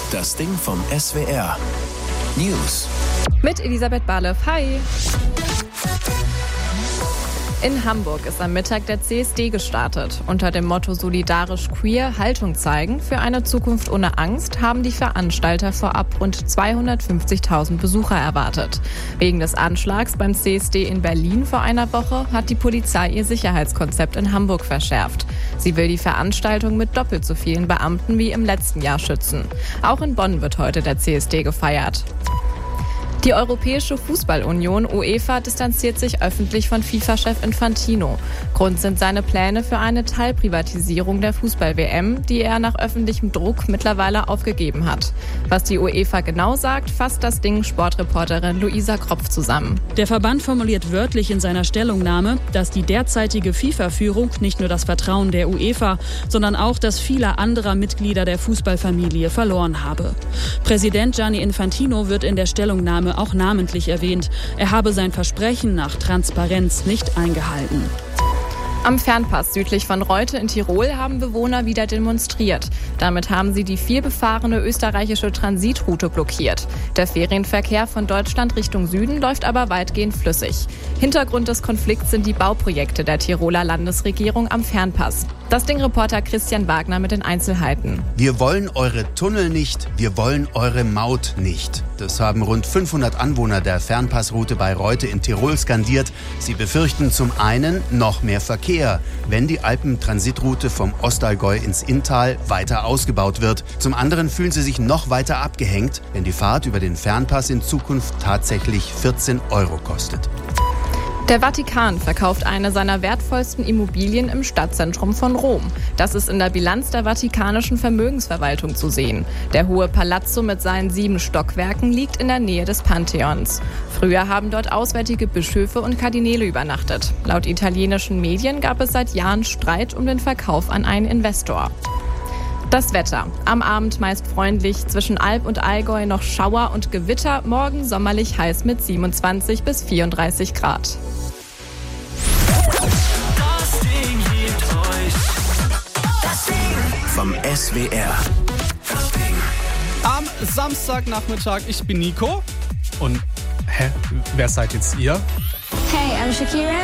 Das Ding vom SWR. News. Mit Elisabeth Barlev. Hi. In Hamburg ist am Mittag der CSD gestartet. Unter dem Motto Solidarisch Queer Haltung zeigen für eine Zukunft ohne Angst haben die Veranstalter vorab rund 250.000 Besucher erwartet. Wegen des Anschlags beim CSD in Berlin vor einer Woche hat die Polizei ihr Sicherheitskonzept in Hamburg verschärft. Sie will die Veranstaltung mit doppelt so vielen Beamten wie im letzten Jahr schützen. Auch in Bonn wird heute der CSD gefeiert. Die Europäische Fußballunion UEFA distanziert sich öffentlich von FIFA-Chef Infantino. Grund sind seine Pläne für eine Teilprivatisierung der Fußball-WM, die er nach öffentlichem Druck mittlerweile aufgegeben hat. Was die UEFA genau sagt, fasst das Ding Sportreporterin Luisa Kropf zusammen. Der Verband formuliert wörtlich in seiner Stellungnahme, dass die derzeitige FIFA-Führung nicht nur das Vertrauen der UEFA, sondern auch das vieler anderer Mitglieder der Fußballfamilie verloren habe. Präsident Gianni Infantino wird in der Stellungnahme auch namentlich erwähnt. Er habe sein Versprechen nach Transparenz nicht eingehalten. Am Fernpass südlich von Reute in Tirol haben Bewohner wieder demonstriert. Damit haben sie die vielbefahrene österreichische Transitroute blockiert. Der Ferienverkehr von Deutschland Richtung Süden läuft aber weitgehend flüssig. Hintergrund des Konflikts sind die Bauprojekte der Tiroler Landesregierung am Fernpass. Das Ding-Reporter Christian Wagner mit den Einzelheiten. Wir wollen eure Tunnel nicht, wir wollen eure Maut nicht. Das haben rund 500 Anwohner der Fernpassroute bei Reute in Tirol skandiert. Sie befürchten zum einen noch mehr Verkehr, wenn die Alpentransitroute vom Ostallgäu ins Inntal weiter ausgebaut wird. Zum anderen fühlen sie sich noch weiter abgehängt, wenn die Fahrt über den Fernpass in Zukunft tatsächlich 14 € kostet. Der Vatikan verkauft eine seiner wertvollsten Immobilien im Stadtzentrum von Rom. Das ist in der Bilanz der vatikanischen Vermögensverwaltung zu sehen. Der hohe Palazzo mit seinen 7 Stockwerken liegt in der Nähe des Pantheons. Früher haben dort auswärtige Bischöfe und Kardinäle übernachtet. Laut italienischen Medien gab es seit Jahren Streit um den Verkauf an einen Investor. Das Wetter. Am Abend meist freundlich, zwischen Alb und Allgäu noch Schauer und Gewitter, morgen sommerlich heiß mit 27 bis 34 Grad. Das Ding hebt euch. Das Ding vom SWR. Das Ding. Am Samstagnachmittag, ich bin Nico. Und, wer seid jetzt ihr? Hey, I'm Shakira.